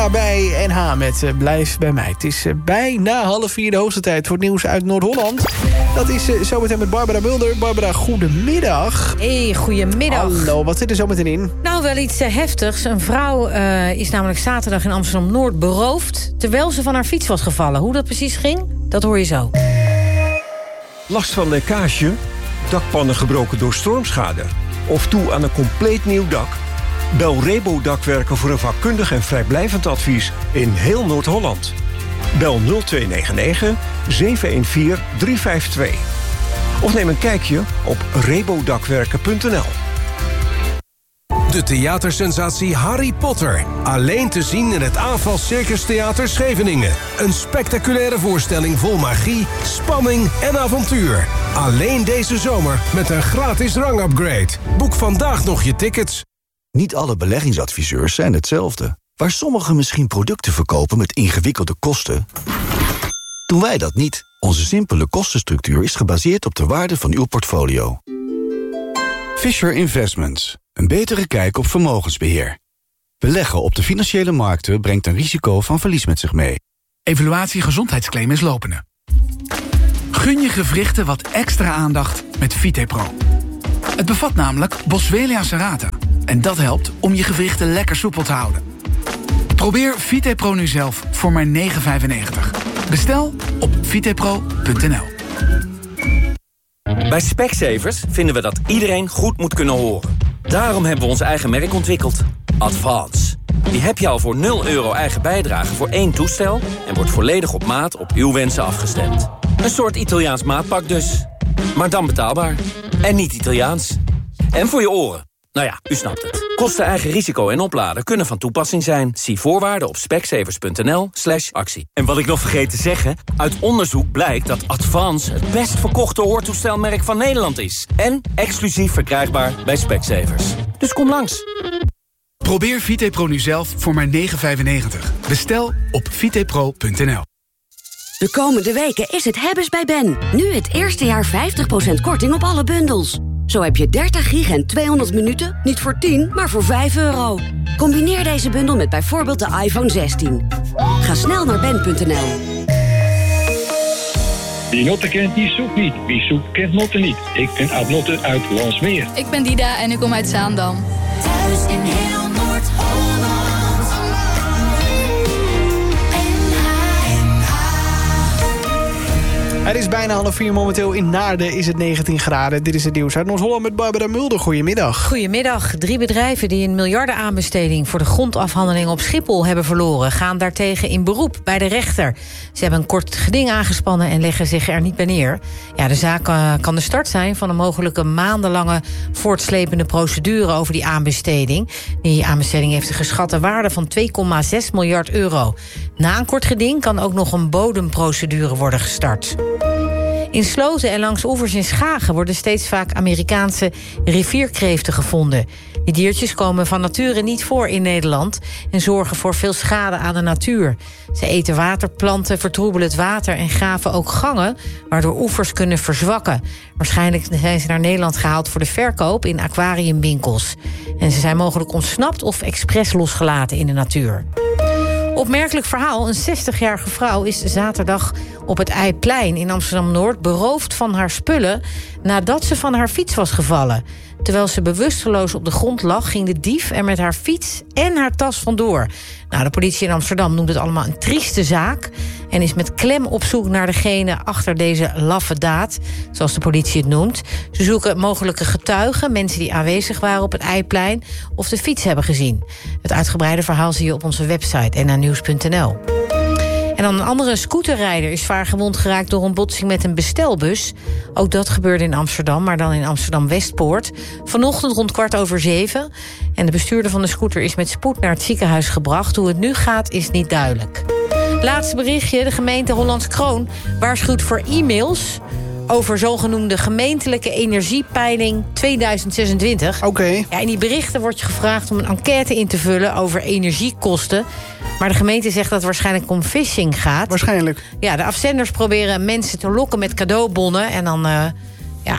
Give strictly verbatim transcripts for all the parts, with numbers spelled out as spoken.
Bij N H met uh, Blijf bij mij. Het is uh, bijna half vier, de hoogste tijd voor het nieuws uit Noord-Holland. Dat is uh, zometeen met Barbara Mulder. Barbara, goedemiddag. Hey, goedemiddag. Hallo, wat zit er zometeen in? Nou, wel iets uh, heftigs. Een vrouw uh, is namelijk zaterdag in Amsterdam-Noord beroofd... terwijl ze van haar fiets was gevallen. Hoe dat precies ging, dat hoor je zo. Last van lekkage, dakpannen gebroken door stormschade... of toe aan een compleet nieuw dak? Bel Rebo Dakwerken voor een vakkundig en vrijblijvend advies in heel Noord-Holland. Bel nul twee negen negen zeven een vier drie vijf twee. Of neem een kijkje op rebodakwerken punt n l. De theatersensatie Harry Potter. Alleen te zien in het Aanval Circus Theater Scheveningen. Een spectaculaire voorstelling vol magie, spanning en avontuur. Alleen deze zomer met een gratis rangupgrade. Boek vandaag nog je tickets. Niet alle beleggingsadviseurs zijn hetzelfde. Waar sommigen misschien producten verkopen met ingewikkelde kosten, doen wij dat niet. Onze simpele kostenstructuur is gebaseerd op de waarde van uw portfolio. Fisher Investments. Een betere kijk op vermogensbeheer. Beleggen op de financiële markten brengt een risico van verlies met zich mee. Evaluatie gezondheidsclaim is lopende. Gun je gewrichten wat extra aandacht met VitePro. Het bevat namelijk Boswellia serrata. En dat helpt om je gewrichten lekker soepel te houden. Probeer VitePro nu zelf voor maar negen vijfennegentig. Bestel op vitepro punt n l. Bij Specsavers vinden we dat iedereen goed moet kunnen horen. Daarom hebben we ons eigen merk ontwikkeld. Advance. Die heb je al voor nul euro eigen bijdrage voor één toestel... en wordt volledig op maat op uw wensen afgestemd. Een soort Italiaans maatpak dus. Maar dan betaalbaar. En niet Italiaans. En voor je oren. Nou ja, u snapt het. Kosten, eigen risico en opladen kunnen van toepassing zijn. Zie voorwaarden op specsavers punt n l slash actie. En wat ik nog vergeet te zeggen... uit onderzoek blijkt dat Advance het best verkochte hoortoestelmerk van Nederland is. En exclusief verkrijgbaar bij Specsavers. Dus kom langs. Probeer VitePro nu zelf voor maar negen vijfennegentig. Bestel op vitepro punt n l. De komende weken is het hebben's bij Ben. Nu het eerste jaar vijftig procent korting op alle bundels. Zo heb je dertig gig en tweehonderd minuten, niet voor tien, maar voor vijf euro. Combineer deze bundel met bijvoorbeeld de iPhone zestien. Ga snel naar ben punt n l. Wie Notte kent, die zoekt niet. Wie zoekt, kent Notte niet. Ik ben Aad Notte uit Landsmeer. Ik ben Dida en ik kom uit Zaandam. Thuis in heel Noord-Holland. Het is bijna half vier, momenteel in Naarden is het negentien graden. Dit is het nieuws uit Noord-Holland met Barbara Mulder. Goedemiddag. Goedemiddag. Drie bedrijven die een miljardenaanbesteding... voor de grondafhandeling op Schiphol hebben verloren... gaan daartegen in beroep bij de rechter. Ze hebben een kort geding aangespannen en leggen zich er niet bij neer. Ja, de zaak uh, kan de start zijn van een mogelijke maandenlange... voortslepende procedure over die aanbesteding. Die aanbesteding heeft een geschatte waarde van twee komma zes miljard euro. Na een kort geding kan ook nog een bodemprocedure worden gestart. In sloten en langs oevers in Schagen worden steeds vaak Amerikaanse rivierkreeften gevonden. Die diertjes komen van nature niet voor in Nederland en zorgen voor veel schade aan de natuur. Ze eten waterplanten, vertroebelen het water en graven ook gangen, waardoor oevers kunnen verzwakken. Waarschijnlijk zijn ze naar Nederland gehaald voor de verkoop in aquariumwinkels. En ze zijn mogelijk ontsnapt of expres losgelaten in de natuur. Opmerkelijk verhaal, een zestigjarige vrouw is zaterdag op het Eiplein in Amsterdam-Noord beroofd van haar spullen nadat ze van haar fiets was gevallen. Terwijl ze bewusteloos op de grond lag, ging de dief er met haar fiets en haar tas vandoor. Nou, de politie in Amsterdam noemt het allemaal een trieste zaak en is met klem op zoek naar degene achter deze laffe daad, zoals de politie het noemt. Ze zoeken mogelijke getuigen, mensen die aanwezig waren op het Eiplein of de fiets hebben gezien. Het uitgebreide verhaal zie je op onze website n h nieuws punt n l. En dan een andere scooterrijder is zwaar gewond geraakt door een botsing met een bestelbus. Ook dat gebeurde in Amsterdam, maar dan in Amsterdam-Westpoort. Vanochtend rond kwart over zeven. En de bestuurder van de scooter is met spoed naar het ziekenhuis gebracht. Hoe het nu gaat is niet duidelijk. Laatste berichtje, de gemeente Hollands Kroon waarschuwt voor e-mails over zogenoemde gemeentelijke energiepeiling tweeduizend zesentwintig. Oké. Okay. Ja, in die berichten wordt je gevraagd om een enquête in te vullen over energiekosten. Maar de gemeente zegt dat het waarschijnlijk om phishing gaat. Waarschijnlijk. Ja, de afzenders proberen mensen te lokken met cadeaubonnen en dan uh, ja,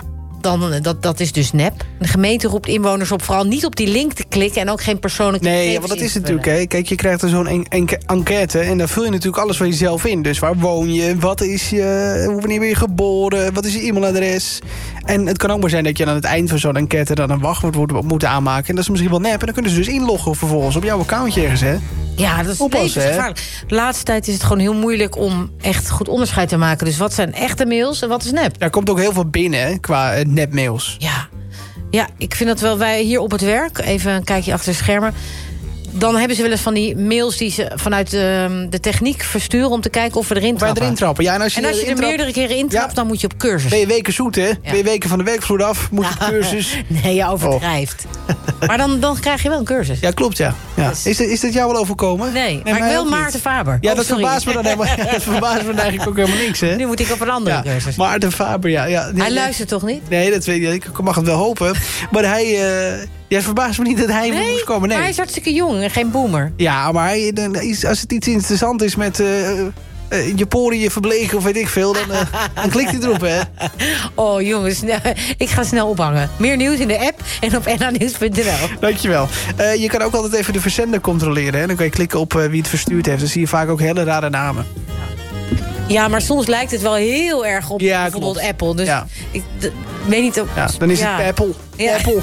dan, dat, dat is dus nep. De gemeente roept inwoners op vooral niet op die link te klikken... en ook geen persoonlijke Nee, gegevens ja, want dat is in te natuurlijk, hè. Kijk, je krijgt er zo'n en- en- enquête... en daar vul je natuurlijk alles van jezelf in. Dus waar woon je? Wat is je... Wanneer ben je geboren? Wat is je e-mailadres? En het kan ook maar zijn dat je aan het eind van zo'n enquête... dan een wachtwoord moet aanmaken. En dat is misschien wel nep. En dan kunnen ze dus inloggen vervolgens op jouw accountje ergens, hè. Ja, dat is Oppassen, hè? gevaarlijk. De laatste tijd is het gewoon heel moeilijk om echt goed onderscheid te maken. Dus wat zijn echte mails en wat is nep? Daar komt ook heel veel binnen, hè, qua uh, nepmails. Ja. ja, ik vind dat wel, wij hier op het werk... even een kijkje achter de schermen... dan hebben ze wel eens van die mails die ze vanuit de, de techniek versturen... om te kijken of we erin trappen. Waar erin trappen. Ja, en als je, en als je er intrap... meerdere keren intrapt, ja. dan moet je op cursus. Ben je weken zoet, hè? Ja. Ben je weken van de werkvloer af, moet je op cursus. Nee, je overdrijft. Oh. Maar dan, dan krijg je wel een cursus. Ja, klopt, ja. ja. Dus... Is, dat, is dat jou wel overkomen? Nee, nee maar ik wil Maarten Faber. Ja, oh, dat verbaast me dan helemaal, dat verbaast me eigenlijk ook helemaal niks, hè? Nu moet ik op een andere ja. cursus. Maarten Faber, ja. ja. Hij nee, luistert toch niet? Nee, dat weet ik. Ik mag het wel hopen. Maar hij... Uh... Ja, het verbaast me niet dat hij nee, moest komen. Nee, maar hij is hartstikke jong en geen boomer. Ja, maar hij, als het iets interessant is met... Uh, uh, je poriën verbleken of weet ik veel, dan, uh, dan klikt hij erop, hè? Oh, jongens, nou, ik ga snel ophangen. Meer nieuws in de app en op n a nieuws punt n l. Dankjewel. Uh, je kan ook altijd even de verzender controleren, hè? Dan kan je klikken op uh, wie het verstuurd heeft. Dan zie je vaak ook hele rare namen. Ja, maar soms lijkt het wel heel erg op ja, bijvoorbeeld klopt. Apple. Dus ja. ik d- weet niet... Of, ja, dan is ja. het Apple. Ja. Apple.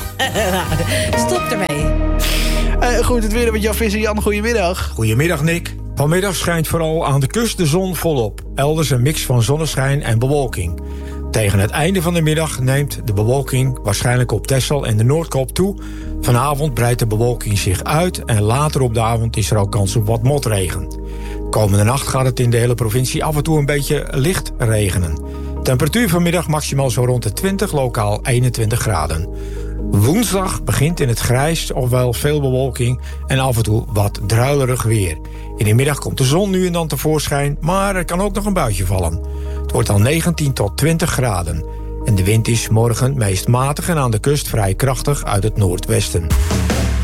Stop ermee. Uh, goed, het weer met Jan Visser. Jan, goedemiddag. Goedemiddag, Nick. Vanmiddag schijnt vooral aan de kust de zon volop. Elders een mix van zonneschijn en bewolking. Tegen het einde van de middag neemt de bewolking waarschijnlijk op Texel en de Noordkop toe. Vanavond breidt de bewolking zich uit en later op de avond is er ook kans op wat motregen. Komende nacht gaat het in de hele provincie af en toe een beetje licht regenen. Temperatuur vanmiddag maximaal zo rond de twintig, lokaal eenentwintig graden. Woensdag begint in het grijs ofwel veel bewolking en af en toe wat druilerig weer. In de middag komt de zon nu en dan tevoorschijn, maar er kan ook nog een buitje vallen. Het wordt al negentien tot twintig graden. En de wind is morgen meest matig en aan de kust vrij krachtig uit het noordwesten.